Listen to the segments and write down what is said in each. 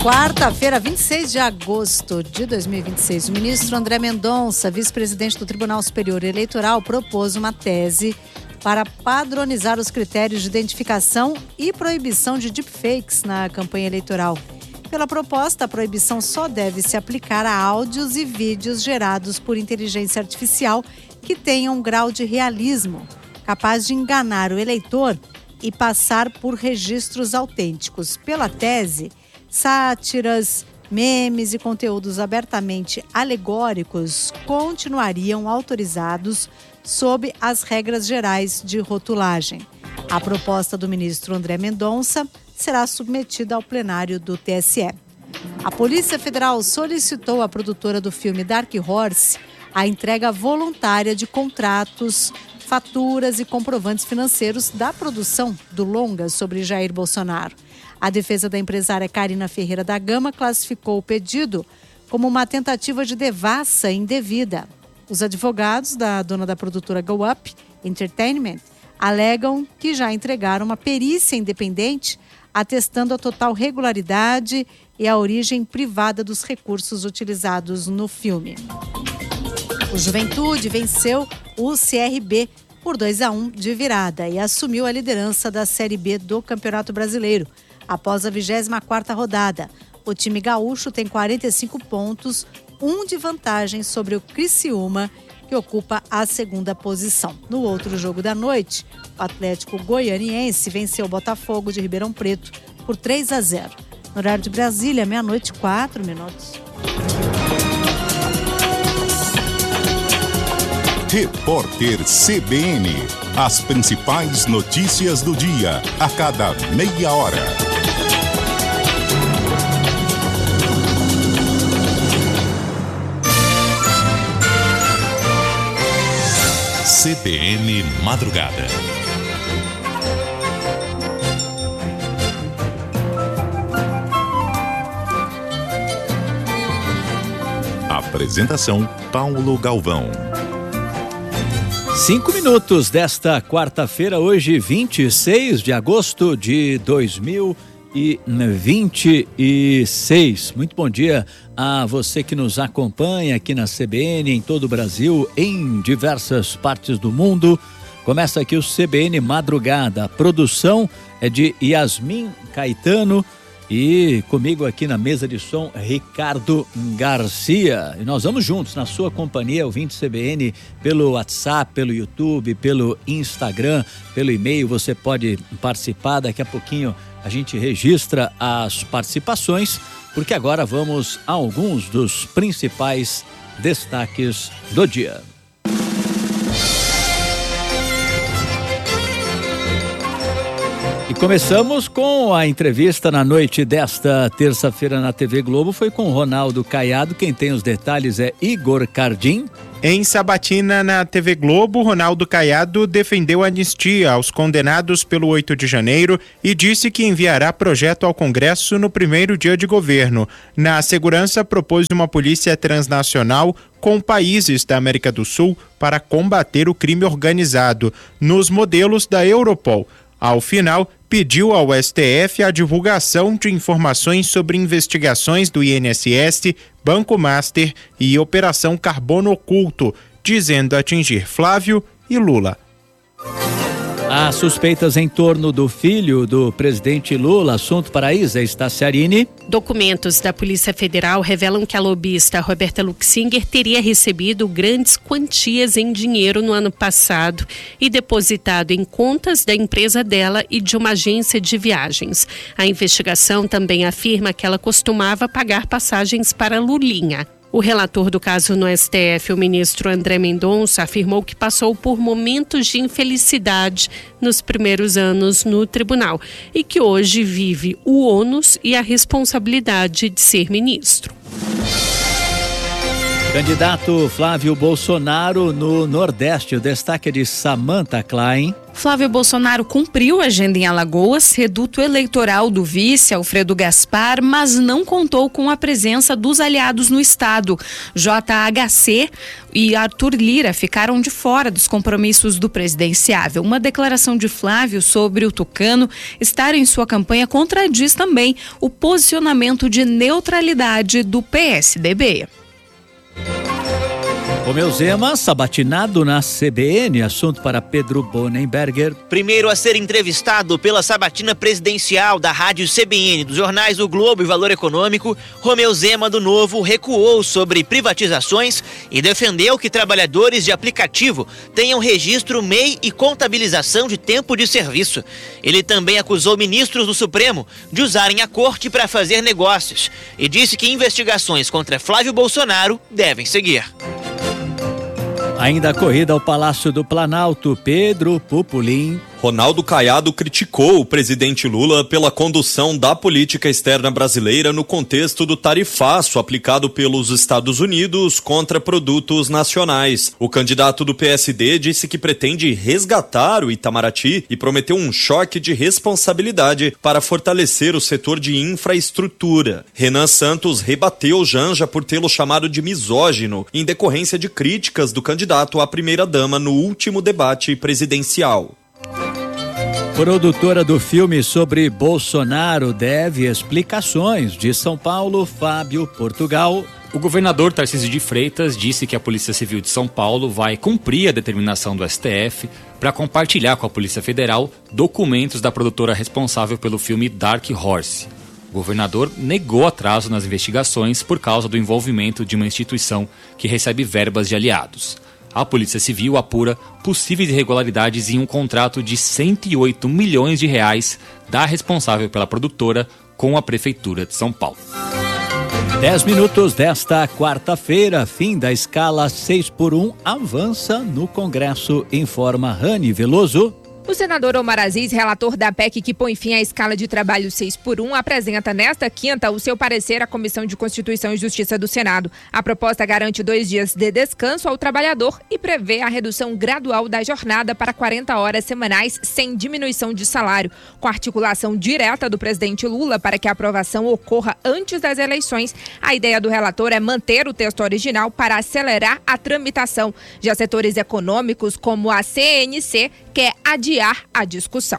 Quarta-feira, 26 de agosto de 2026, o ministro André Mendonça, vice-presidente do Tribunal Superior Eleitoral, propôs uma tese para padronizar os critérios de identificação e proibição de deepfakes na campanha eleitoral. Pela proposta, a proibição só deve se aplicar a áudios e vídeos gerados por inteligência artificial que tenham um grau de realismo, capaz de enganar o eleitor e passar por registros autênticos. Pela tese, sátiras, memes e conteúdos abertamente alegóricos continuariam autorizados sob as regras gerais de rotulagem. A proposta do ministro André Mendonça será submetida ao plenário do TSE. A Polícia Federal solicitou à produtora do filme Dark Horse a entrega voluntária de contratos, faturas e comprovantes financeiros da produção do longa sobre Jair Bolsonaro. A defesa da empresária Karina Ferreira da Gama classificou o pedido como uma tentativa de devassa indevida. Os advogados da dona da produtora Go Up Entertainment alegam que já entregaram uma perícia independente atestando a total regularidade e a origem privada dos recursos utilizados no filme. O Juventude venceu o CRB por 2-1 de virada e assumiu a liderança da Série B do Campeonato Brasileiro. Após a 24ª rodada, o time gaúcho tem 45 pontos, 1 de vantagem sobre o Criciúma, que ocupa a segunda posição. No outro jogo da noite, o Atlético Goianiense venceu o Botafogo de Ribeirão Preto por 3-0. No horário de Brasília, 00:04. Repórter CBN. As principais notícias do dia, a cada meia hora. CBN Madrugada. Apresentação Paulo Galvão. 5 minutos desta quarta-feira, hoje 26 de agosto de 2026. Muito bom dia a você que nos acompanha aqui na CBN, em todo o Brasil, em diversas partes do mundo. Começa aqui o CBN Madrugada. A produção é de Yasmin Caetano e comigo aqui na mesa de som, Ricardo Garcia. E nós vamos juntos na sua companhia, ouvinte CBN, pelo WhatsApp, pelo YouTube, pelo Instagram, pelo e-mail. Você pode participar. Daqui a pouquinho a gente registra as participações, porque agora vamos a alguns dos principais destaques do dia. E começamos com a entrevista na noite desta terça-feira na TV Globo. Foi com Ronaldo Caiado. Quem tem os detalhes é Igor Cardim. Em sabatina na TV Globo, Ronaldo Caiado defendeu a anistia aos condenados pelo 8 de janeiro e disse que enviará projeto ao Congresso no primeiro dia de governo. Na segurança, propôs uma polícia transnacional com países da América do Sul para combater o crime organizado, nos modelos da Europol. Ao final, pediu ao STF a divulgação de informações sobre investigações do INSS, Banco Master e Operação Carbono Oculto, dizendo atingir Flávio e Lula. Há suspeitas em torno do filho do presidente Lula. Assunto para Isa Staciarini. Documentos da Polícia Federal revelam que a lobista Roberta Luxinger teria recebido grandes quantias em dinheiro no ano passado e depositado em contas da empresa dela e de uma agência de viagens. A investigação também afirma que ela costumava pagar passagens para Lulinha. O relator do caso no STF, o ministro André Mendonça, afirmou que passou por momentos de infelicidade nos primeiros anos no tribunal e que hoje vive o ônus e a responsabilidade de ser ministro. Candidato Flávio Bolsonaro no Nordeste. O destaque é de Samantha Klein. Flávio Bolsonaro cumpriu a agenda em Alagoas, reduto eleitoral do vice Alfredo Gaspar, mas não contou com a presença dos aliados no estado. JHC e Arthur Lira ficaram de fora dos compromissos do presidenciável. Uma declaração de Flávio sobre o tucano estar em sua campanha contradiz também o posicionamento de neutralidade do PSDB. Romeu Zema, sabatinado na CBN, assunto para Pedro Bonenberger. Primeiro a ser entrevistado pela sabatina presidencial da rádio CBN, dos jornais O Globo e Valor Econômico, Romeu Zema, do Novo, recuou sobre privatizações e defendeu que trabalhadores de aplicativo tenham registro MEI e contabilização de tempo de serviço. Ele também acusou ministros do Supremo de usarem a corte para fazer negócios e disse que investigações contra Flávio Bolsonaro devem seguir. Ainda a corrida ao Palácio do Planalto, Pedro Pupulim. Ronaldo Caiado criticou o presidente Lula pela condução da política externa brasileira no contexto do tarifaço aplicado pelos Estados Unidos contra produtos nacionais. O candidato do PSD disse que pretende resgatar o Itamaraty e prometeu um choque de responsabilidade para fortalecer o setor de infraestrutura. Renan Santos rebateu Janja por tê-lo chamado de misógino em decorrência de críticas do candidato à primeira-dama no último debate presidencial. Produtora do filme sobre Bolsonaro deve explicações. De São Paulo, Fábio Portugal. O governador Tarcísio de Freitas disse que a Polícia Civil de São Paulo vai cumprir a determinação do STF para compartilhar com a Polícia Federal documentos da produtora responsável pelo filme Dark Horse. O governador negou atraso nas investigações por causa do envolvimento de uma instituição que recebe verbas de aliados. A Polícia Civil apura possíveis irregularidades em um contrato de 108 milhões de reais da responsável pela produtora com a Prefeitura de São Paulo. 10 minutos desta quarta-feira, fim da escala 6x1, avança no Congresso, informa Rani Veloso. O senador Omar Aziz, relator da PEC que põe fim à escala de trabalho 6x1, apresenta nesta quinta o seu parecer à Comissão de Constituição e Justiça do Senado. A proposta garante 2 dias de descanso ao trabalhador e prevê a redução gradual da jornada para 40 horas semanais sem diminuição de salário, com articulação direta do presidente Lula para que a aprovação ocorra antes das eleições. A ideia do relator é manter o texto original para acelerar a tramitação. Já setores econômicos, como a CNC, quer adiar a discussão.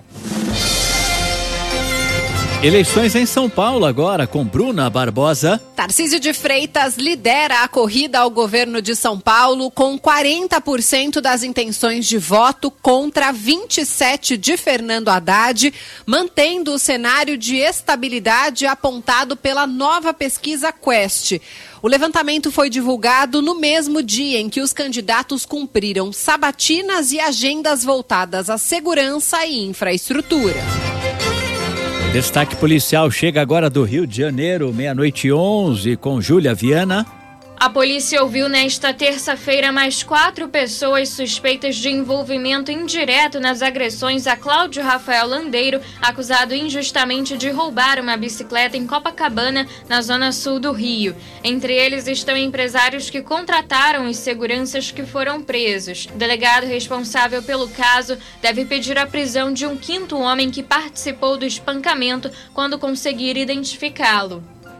Eleições em São Paulo agora com Bruna Barbosa. Tarcísio de Freitas lidera a corrida ao governo de São Paulo com 40% das intenções de voto contra 27% de Fernando Haddad, mantendo o cenário de estabilidade apontado pela nova pesquisa Quest. O levantamento foi divulgado no mesmo dia em que os candidatos cumpriram sabatinas e agendas voltadas à segurança e infraestrutura. Destaque policial chega agora do Rio de Janeiro, 00:11, com Júlia Viana. A polícia ouviu nesta terça-feira mais 4 pessoas suspeitas de envolvimento indireto nas agressões a Cláudio Rafael Landeiro, acusado injustamente de roubar uma bicicleta em Copacabana, na zona sul do Rio. Entre eles estão empresários que contrataram os seguranças que foram presos. O delegado responsável pelo caso deve pedir a prisão de um 5º homem que participou do espancamento quando conseguir identificá-lo.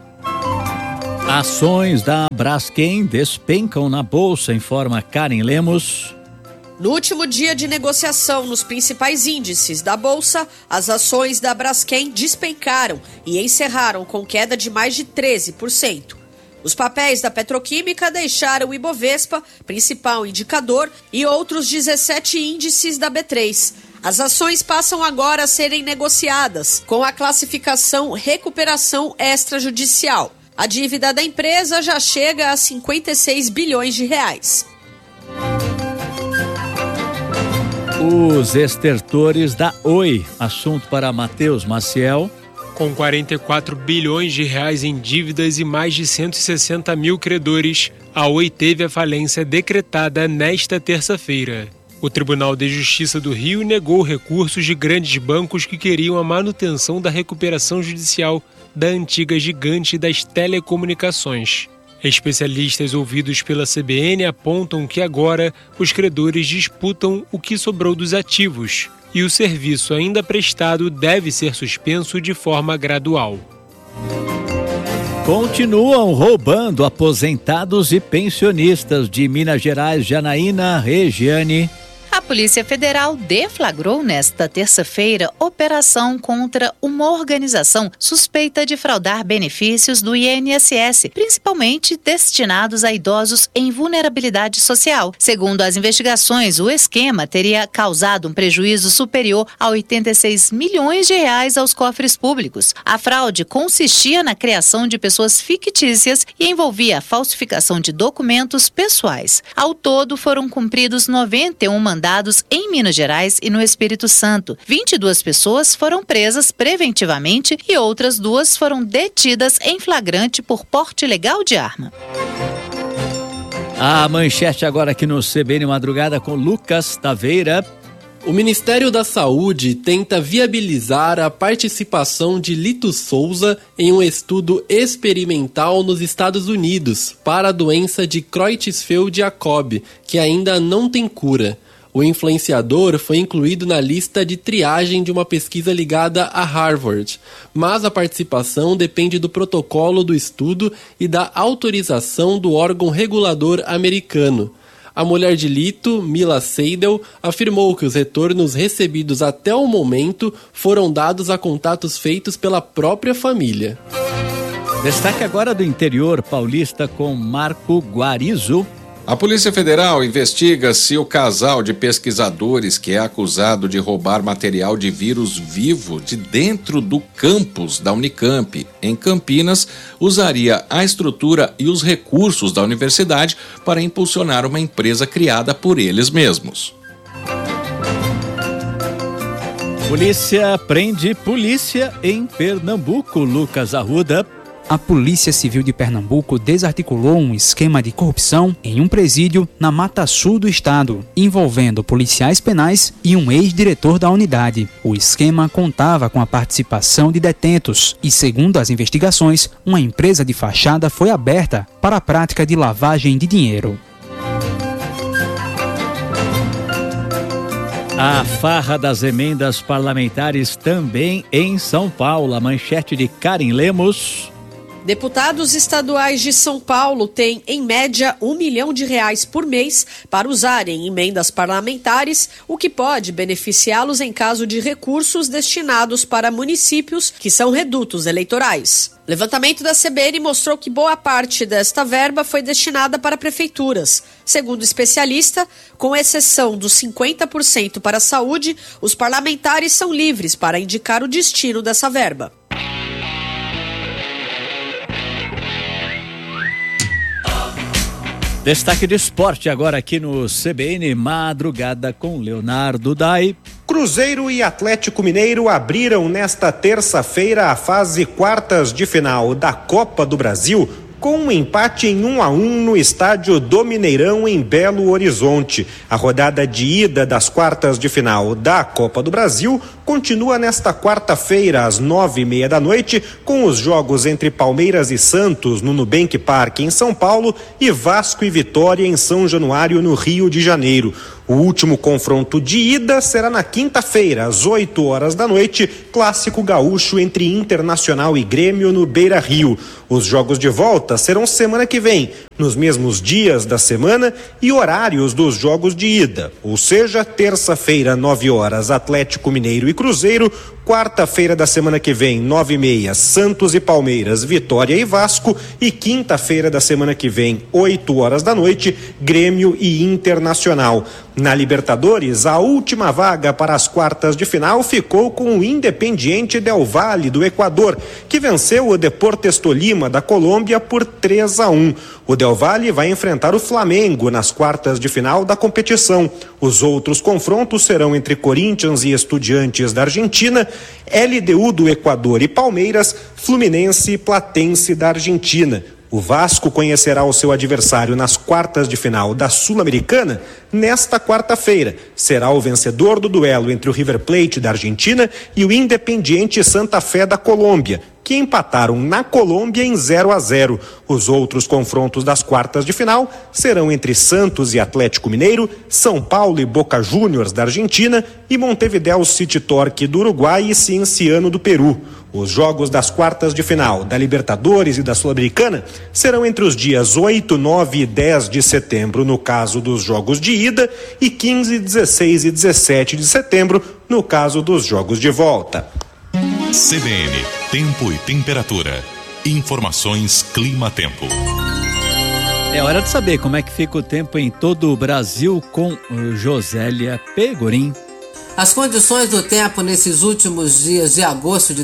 Ações da Braskem despencam na bolsa, informa Karen Lemos. No último dia de negociação nos principais índices da bolsa, as ações da Braskem despencaram e encerraram com queda de mais de 13%. Os papéis da petroquímica deixaram o Ibovespa, principal indicador, e outros 17 índices da B3. As ações passam agora a serem negociadas com a classificação recuperação extrajudicial. A dívida da empresa já chega a 56 bilhões de reais. Os estertores da Oi, assunto para Matheus Maciel. Com 44 bilhões de reais em dívidas e mais de 160 mil credores, a Oi teve a falência decretada nesta terça-feira. O Tribunal de Justiça do Rio negou recursos de grandes bancos que queriam a manutenção da recuperação judicial da antiga gigante das telecomunicações. Especialistas ouvidos pela CBN apontam que agora os credores disputam o que sobrou dos ativos e o serviço ainda prestado deve ser suspenso de forma gradual. Continuam roubando aposentados e pensionistas de Minas Gerais. Janaína, Regiane. A Polícia Federal deflagrou nesta terça-feira operação contra uma organização suspeita de fraudar benefícios do INSS, principalmente destinados a idosos em vulnerabilidade social. Segundo as investigações, o esquema teria causado um prejuízo superior a 86 milhões de reais aos cofres públicos. A fraude consistia na criação de pessoas fictícias e envolvia a falsificação de documentos pessoais. Ao todo, foram cumpridos 91 mandados em Minas Gerais e no Espírito Santo. 22 pessoas foram presas preventivamente e outras 2 foram detidas em flagrante por porte ilegal de arma. A manchete agora aqui no CBN Madrugada com Lucas Taveira. O Ministério da Saúde tenta viabilizar a participação de Lito Souza em um estudo experimental nos Estados Unidos para a doença de Creutzfeldt-Jakob, que ainda não tem cura. O influenciador foi incluído na lista de triagem de uma pesquisa ligada a Harvard, mas a participação depende do protocolo do estudo e da autorização do órgão regulador americano. A mulher de Lito, Mila Seidel, afirmou que os retornos recebidos até o momento foram dados a contatos feitos pela própria família. Destaque agora do interior paulista com Marco Guarizo. A Polícia Federal investiga se o casal de pesquisadores que é acusado de roubar material de vírus vivo de dentro do campus da Unicamp, em Campinas, usaria a estrutura e os recursos da universidade para impulsionar uma empresa criada por eles mesmos. Polícia prende polícia em Pernambuco. Lucas Arruda. A Polícia Civil de Pernambuco desarticulou um esquema de corrupção em um presídio na Mata Sul do estado, envolvendo policiais penais e um ex-diretor da unidade. O esquema contava com a participação de detentos e, segundo as investigações, uma empresa de fachada foi aberta para a prática de lavagem de dinheiro. A farra das emendas parlamentares também em São Paulo. A manchete de Karen Lemos. Deputados estaduais de São Paulo têm, em média, R$1 milhão por mês para usarem emendas parlamentares, o que pode beneficiá-los em caso de recursos destinados para municípios que são redutos eleitorais. Levantamento da CBN mostrou que boa parte desta verba foi destinada para prefeituras. Segundo o especialista, com exceção dos 50% para a saúde, os parlamentares são livres para indicar o destino dessa verba. Destaque de esporte agora aqui no CBN Madrugada com Leonardo Dai. Cruzeiro e Atlético Mineiro abriram nesta terça-feira a fase quartas de final da Copa do Brasil com um empate em 1-1 no estádio do Mineirão em Belo Horizonte. A rodada de ida das quartas de final da Copa do Brasil continua nesta quarta-feira às 9h30 da noite com os jogos entre Palmeiras e Santos no Nubank Park em São Paulo e Vasco e Vitória em São Januário no Rio de Janeiro. O último confronto de ida será na quinta-feira, às 8h da noite, clássico gaúcho entre Internacional e Grêmio no Beira-Rio. Os jogos de volta serão semana que vem, nos mesmos dias da semana e horários dos jogos de ida. Ou seja, terça-feira, 9h, Atlético Mineiro e Cruzeiro, quarta-feira da semana que vem, 9h30, Santos e Palmeiras, Vitória e Vasco, e quinta-feira da semana que vem, 8h da noite, Grêmio e Internacional. Na Libertadores, a última vaga para as quartas de final ficou com o Independiente Del Valle do Equador, que venceu o Deportes Tolima da Colômbia por 3-1. O Del Valle vai enfrentar o Flamengo nas quartas de final da competição. Os outros confrontos serão entre Corinthians e Estudiantes da Argentina, LDU do Equador e Palmeiras, Fluminense e Platense da Argentina. O Vasco conhecerá o seu adversário nas quartas de final da Sul-Americana nesta quarta-feira. Será o vencedor do duelo entre o River Plate da Argentina e o Independiente Santa Fé da Colômbia. que empataram na Colômbia em 0-0. Os outros confrontos das quartas de final serão entre Santos e Atlético Mineiro, São Paulo e Boca Juniors da Argentina e Montevideo City Torque do Uruguai e Cienciano do Peru. Os jogos das quartas de final da Libertadores e da Sul-Americana serão entre os dias 8, 9 e 10 de setembro, no caso dos jogos de ida, e 15, 16 e 17 de setembro, no caso dos jogos de volta. CBN, tempo e temperatura. Informações Clima-Tempo. É hora de saber como é que fica o tempo em todo o Brasil com Josélia Pegorim. As condições do tempo nesses últimos dias de agosto de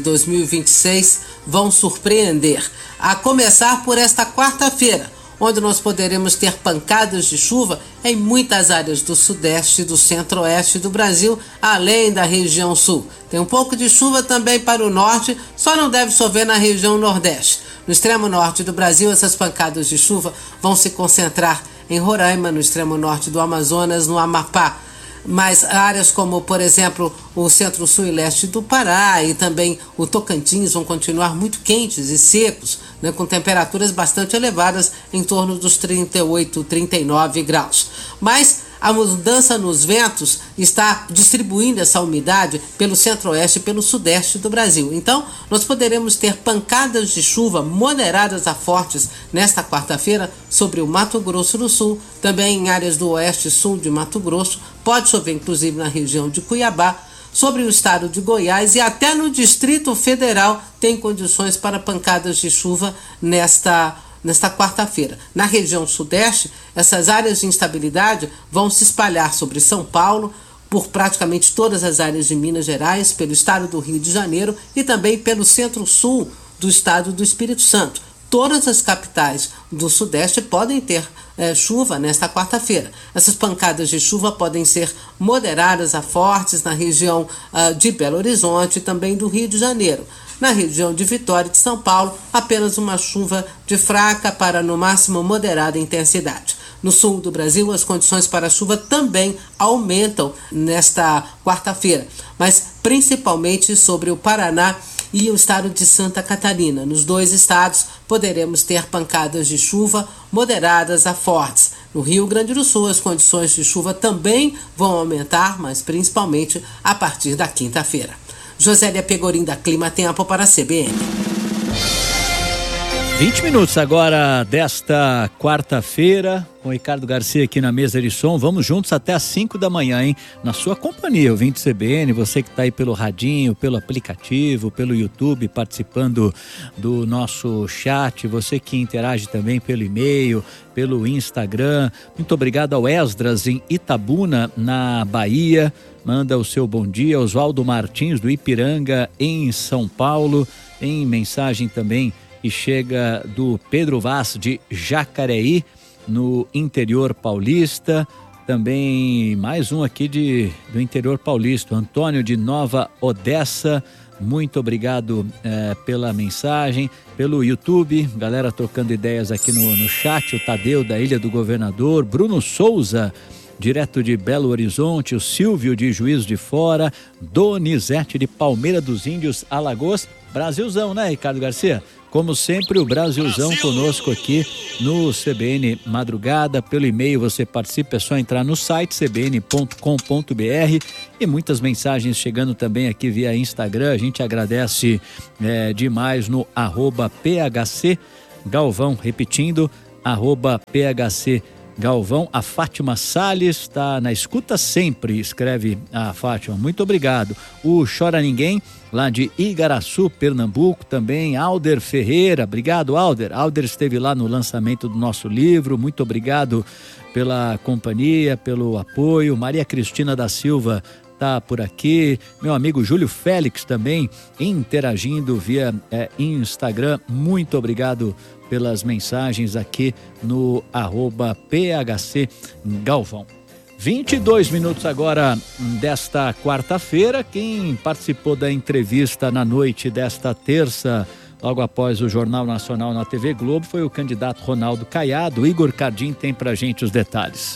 2026 vão surpreender, a começar por esta quarta-feira, onde nós poderemos ter pancadas de chuva em muitas áreas do sudeste e do centro-oeste do Brasil, além da região sul. Tem um pouco de chuva também para o norte, só não deve chover na região nordeste. No extremo norte do Brasil, essas pancadas de chuva vão se concentrar em Roraima, no extremo norte do Amazonas, no Amapá. Mas áreas como, por exemplo, o centro-sul e leste do Pará e também o Tocantins vão continuar muito quentes e secos, né, com temperaturas bastante elevadas, em torno dos 38, 39 graus. Mas a mudança nos ventos está distribuindo essa umidade pelo centro-oeste e pelo sudeste do Brasil. Então, nós poderemos ter pancadas de chuva moderadas a fortes nesta quarta-feira sobre o Mato Grosso do Sul, também em áreas do oeste e sul de Mato Grosso, pode chover inclusive na região de Cuiabá, sobre o estado de Goiás e até no Distrito Federal tem condições para pancadas de chuva nesta quarta-feira. Na região sudeste, essas áreas de instabilidade vão se espalhar sobre São Paulo, por praticamente todas as áreas de Minas Gerais, pelo estado do Rio de Janeiro e também pelo centro-sul do estado do Espírito Santo. Todas as capitais do sudeste podem ter chuva nesta quarta-feira. Essas pancadas de chuva podem ser moderadas a fortes na região de Belo Horizonte e também do Rio de Janeiro. Na região de Vitória e de São Paulo, apenas uma chuva de fraca para, no máximo, moderada intensidade. No sul do Brasil, as condições para a chuva também aumentam nesta quarta-feira, mas principalmente sobre o Paraná e o estado de Santa Catarina. Nos dois estados, poderemos ter pancadas de chuva moderadas a fortes. No Rio Grande do Sul, as condições de chuva também vão aumentar, mas principalmente a partir da quinta-feira. Josélia Pegorim, da Clima Tempo, para a CBN. 20 minutos agora desta quarta-feira, com o Ricardo Garcia aqui na mesa de som. Vamos juntos até às 5 da manhã, hein? Na sua companhia, ouvinte CBN, você que está aí pelo radinho, pelo aplicativo, pelo YouTube, participando do nosso chat, você que interage também pelo e-mail, pelo Instagram. Muito obrigado ao Esdras em Itabuna, na Bahia. Manda o seu bom dia. Oswaldo Martins, do Ipiranga, em São Paulo. Tem mensagem também e chega do Pedro Vaz de Jacareí, no interior paulista. Também mais um aqui do interior paulista, Antônio de Nova Odessa. Muito obrigado pela mensagem, pelo YouTube, galera trocando ideias aqui no chat. O Tadeu da Ilha do Governador, Bruno Souza, direto de Belo Horizonte, o Silvio de Juiz de Fora, Donizete de Palmeira dos Índios, Alagoas. Brasilzão, né, Ricardo Garcia? Como sempre, o Brasilzão conosco aqui no CBN Madrugada. Pelo e-mail você participa, é só entrar no site cbn.com.br e muitas mensagens chegando também aqui via Instagram. A gente agradece demais no @PHC Galvão, repetindo, @PHC Galvão. A Fátima Salles está na escuta sempre, escreve a Fátima. Muito obrigado. O Chora Ninguém, lá de Igaraçu, Pernambuco, também. Alder Ferreira, obrigado, Alder. Alder esteve lá no lançamento do nosso livro. Muito obrigado pela companhia, pelo apoio. Maria Cristina da Silva tá por aqui. Meu amigo Júlio Félix também interagindo via Instagram. Muito obrigado pelas mensagens aqui no @PHC Galvão. 22 minutos agora desta quarta-feira. Quem participou da entrevista na noite desta terça, logo após o Jornal Nacional na TV Globo, foi o candidato Ronaldo Caiado. Igor Cardim tem pra gente os detalhes.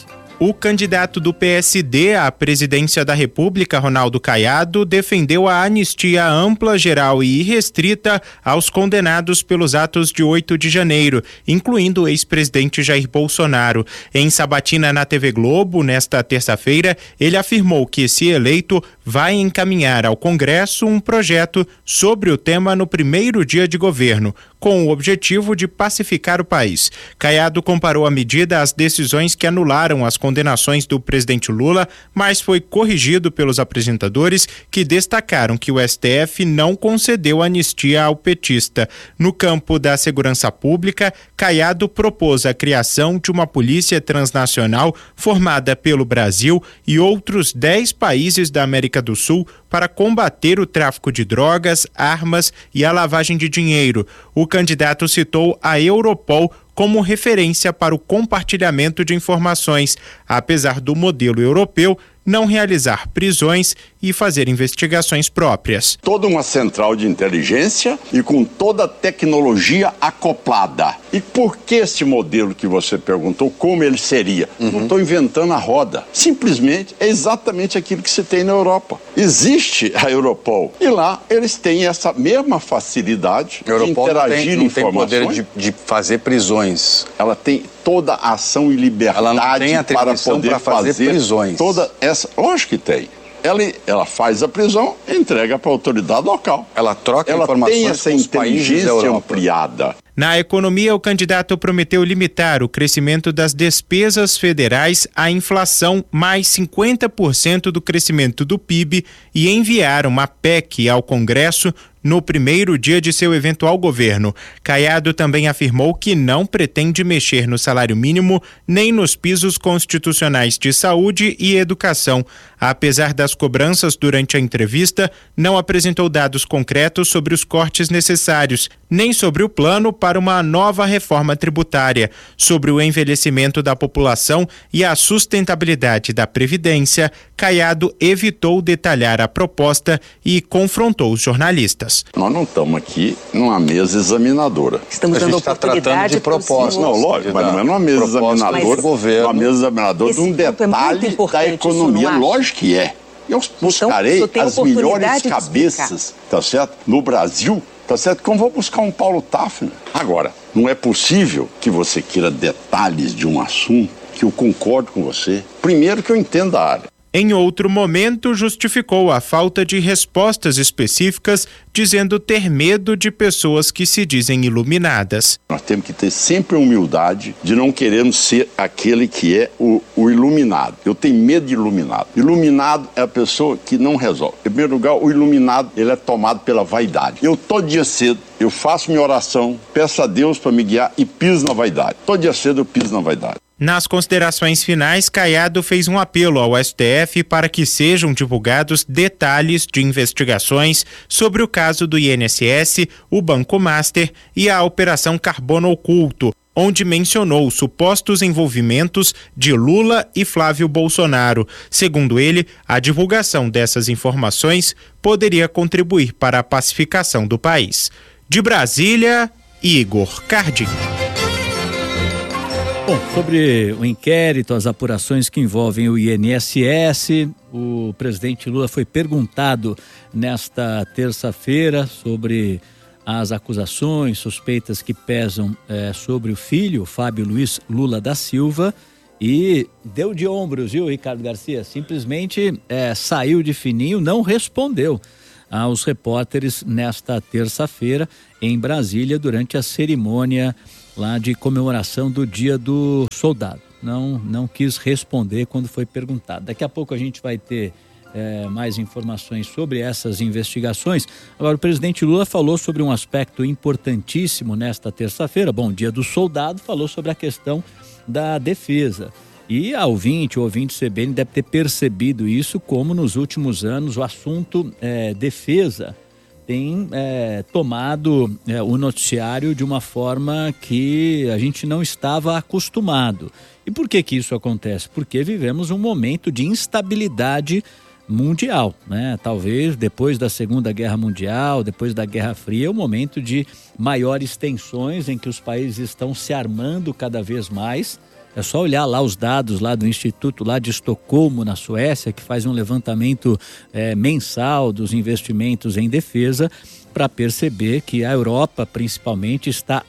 O candidato do PSD à presidência da República, Ronaldo Caiado, defendeu a anistia ampla, geral e irrestrita aos condenados pelos atos de 8 de janeiro, incluindo o ex-presidente Jair Bolsonaro. Em sabatina na TV Globo, nesta terça-feira, ele afirmou que, se eleito, vai encaminhar ao Congresso um projeto sobre o tema no primeiro dia de governo, com o objetivo de pacificar o país. Caiado comparou a medida às decisões que anularam as condenações do presidente Lula, mas foi corrigido pelos apresentadores, que destacaram que o STF não concedeu anistia ao petista. No campo da segurança pública, Caiado propôs a criação de uma polícia transnacional formada pelo Brasil e outros 10 países da América do Sul para combater o tráfico de drogas, armas e a lavagem de dinheiro. O candidato citou a Europol como referência para o compartilhamento de informações, apesar do modelo europeu não realizar prisões e fazer investigações próprias. Toda uma central de inteligência e com toda a tecnologia acoplada. E por que esse modelo que você perguntou, como ele seria? Não estou inventando a roda. Simplesmente é exatamente aquilo que se tem na Europa. Existe a Europol e lá eles têm essa mesma facilidade de interagir não tem poder de fazer prisões. Ela tem toda a ação e liberdade ela não tem para poder fazer prisões. Toda essa, lógico que tem. Ela faz a prisão e entrega para a autoridade local. Ela troca informações tem essa com os países da inteligência Europa. ampliada. Na economia, o candidato prometeu limitar o crescimento das despesas federais à inflação mais 50% do crescimento do PIB e enviar uma PEC ao Congresso no primeiro dia de seu eventual governo. Caiado também afirmou que não pretende mexer no salário mínimo nem nos pisos constitucionais de saúde e educação. Apesar das cobranças durante a entrevista, não apresentou dados concretos sobre os cortes necessários, nem sobre o plano para uma nova reforma tributária, sobre o envelhecimento da população e a sustentabilidade da Previdência. Caiado evitou detalhar a proposta e confrontou os jornalistas. Nós não estamos aqui numa mesa examinadora. Estamos dando oportunidade de propostas. Não, lógico, mas não é numa mesa examinadora, uma mesa examinadora de um detalhe da economia. Lógico que é. Eu buscarei as melhores cabeças, tá certo? No Brasil, tá certo? Que eu vou buscar um Paulo Tafner. Agora, não é possível que você queira detalhes de um assunto que eu concordo com você. Primeiro que eu entendo a área. Em outro momento, justificou a falta de respostas específicas, dizendo ter medo de pessoas que se dizem iluminadas. Nós temos que ter sempre a humildade de não querermos ser aquele que é o iluminado. Eu tenho medo de iluminado. Iluminado é a pessoa que não resolve. Em primeiro lugar, o iluminado ele é tomado pela vaidade. Eu todo dia cedo, eu faço minha oração, peço a Deus para me guiar e piso na vaidade. Todo dia cedo eu piso na vaidade. Nas considerações finais, Caiado fez um apelo ao STF para que sejam divulgados detalhes de investigações sobre o caso do INSS, o Banco Master e a Operação Carbono Oculto, onde mencionou supostos envolvimentos de Lula e Flávio Bolsonaro. Segundo ele, a divulgação dessas informações poderia contribuir para a pacificação do país. De Brasília, Igor Cardim. Bom, sobre o inquérito, as apurações que envolvem o INSS, o presidente Lula foi perguntado nesta terça-feira sobre as acusações, suspeitas que pesam sobre o filho, Fábio Luiz Lula da Silva, e deu de ombros, viu, Ricardo Garcia? Simplesmente saiu de fininho, não respondeu aos repórteres nesta terça-feira em Brasília durante a cerimônia lá de comemoração do Dia do Soldado. Não quis responder quando foi perguntado. Daqui a pouco a gente vai ter mais informações sobre essas investigações. Agora, o presidente Lula falou sobre um aspecto importantíssimo nesta terça-feira. Bom, Dia do Soldado, falou sobre a questão da defesa. E o ouvinte CBN deve ter percebido isso, como nos últimos anos o assunto defesa tem tomado o noticiário de uma forma que a gente não estava acostumado. E por que isso acontece? Porque vivemos um momento de instabilidade mundial, né? Talvez depois da Segunda Guerra Mundial, depois da Guerra Fria, um momento de maiores tensões em que os países estão se armando cada vez mais É só olhar lá os dados lá do Instituto lá de Estocolmo, na Suécia, que faz um levantamento mensal dos investimentos em defesa, para perceber que a Europa, principalmente, está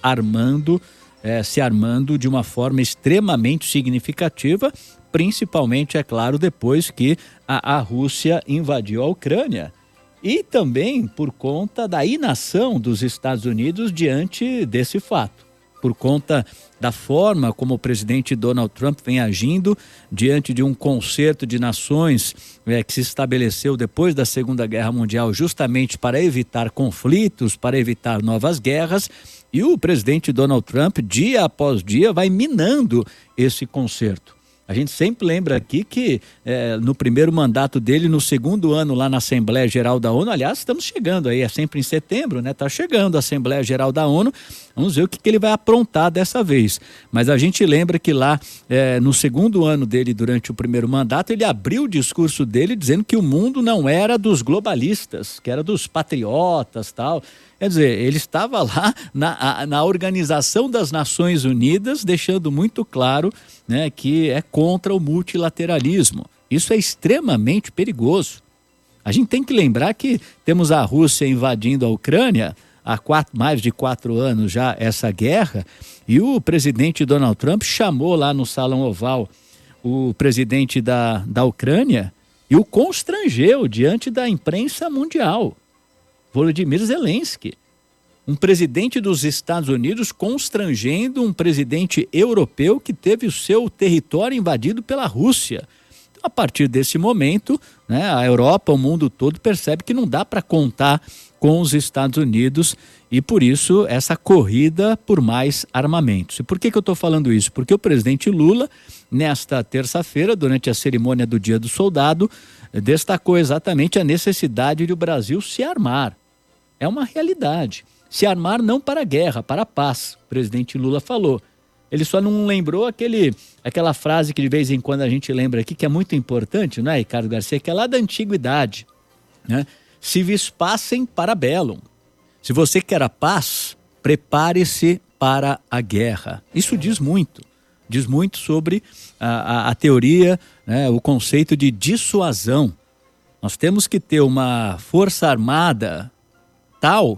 se armando de uma forma extremamente significativa, principalmente, é claro, depois que a Rússia invadiu a Ucrânia. E também por conta da inação dos Estados Unidos diante desse fato. Por conta da forma como o presidente Donald Trump vem agindo diante de um concerto de nações que se estabeleceu depois da Segunda Guerra Mundial justamente para evitar conflitos, para evitar novas guerras, e o presidente Donald Trump, dia após dia, vai minando esse concerto. A gente sempre lembra aqui que no primeiro mandato dele, no segundo ano lá na Assembleia Geral da ONU, aliás, estamos chegando aí, é sempre em setembro, né? Está chegando a Assembleia Geral da ONU, vamos ver o que ele vai aprontar dessa vez. Mas a gente lembra que lá, no segundo ano dele, durante o primeiro mandato, ele abriu o discurso dele dizendo que o mundo não era dos globalistas, que era dos patriotas, tal. Quer dizer, ele estava lá na Organização das Nações Unidas, deixando muito claro, né, que é contra o multilateralismo. Isso é extremamente perigoso. A gente tem que lembrar que temos a Rússia invadindo a Ucrânia há mais de 4 anos já, essa guerra, e o presidente Donald Trump chamou lá no Salão Oval o presidente da Ucrânia e o constrangeu diante da imprensa mundial. Volodymyr Zelensky, um presidente dos Estados Unidos constrangendo um presidente europeu que teve o seu território invadido pela Rússia. Então, a partir desse momento, né, a Europa, o mundo todo percebe que não dá para contar com os Estados Unidos e, por isso, essa corrida por mais armamentos. E por que eu estou falando isso? Porque o presidente Lula, nesta terça-feira, durante a cerimônia do Dia do Soldado, destacou exatamente a necessidade de o Brasil se armar. É uma realidade. Se armar não para a guerra, para a paz, o presidente Lula falou. Ele só não lembrou aquela frase que de vez em quando a gente lembra aqui, que é muito importante, não é, Ricardo Garcia, que é lá da antiguidade, né? Se vis pacem para bellum. Se você quer a paz, prepare-se para a guerra. Isso diz muito sobre a teoria, né, o conceito de dissuasão. Nós temos que ter uma força armada tal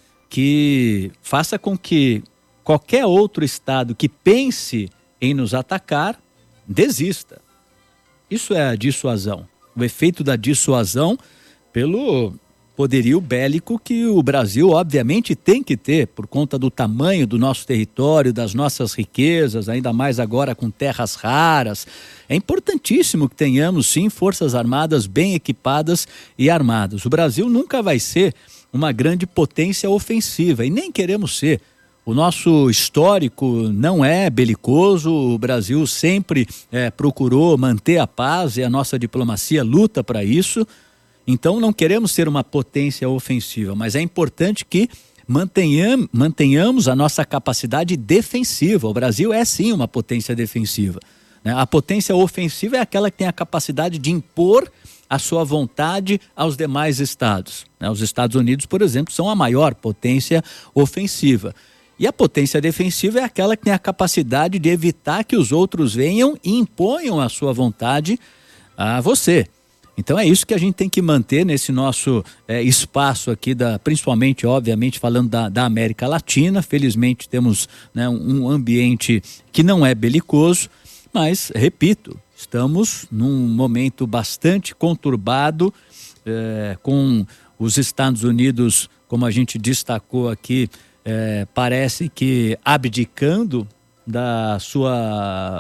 que faça com que qualquer outro estado que pense em nos atacar, desista. Isso é a dissuasão. O efeito da dissuasão pelo poderio bélico que o Brasil, obviamente, tem que ter, por conta do tamanho do nosso território, das nossas riquezas, ainda mais agora com terras raras. É importantíssimo que tenhamos, sim, forças armadas bem equipadas e armadas. O Brasil nunca vai ser uma grande potência ofensiva, e nem queremos ser. O nosso histórico não é belicoso, o Brasil sempre procurou manter a paz e a nossa diplomacia luta para isso. Então não queremos ser uma potência ofensiva, mas é importante que mantenhamos a nossa capacidade defensiva. O Brasil é sim uma potência defensiva, né? A potência ofensiva é aquela que tem a capacidade de impor a sua vontade aos demais estados, né? Os Estados Unidos, por exemplo, são a maior potência ofensiva. E a potência defensiva é aquela que tem a capacidade de evitar que os outros venham e imponham a sua vontade a você. Então é isso que a gente tem que manter nesse nosso espaço aqui, principalmente, obviamente, falando da América Latina. Felizmente temos, né, um ambiente que não é belicoso, mas, repito, estamos num momento bastante conturbado, com os Estados Unidos, como a gente destacou aqui, parece que abdicando da sua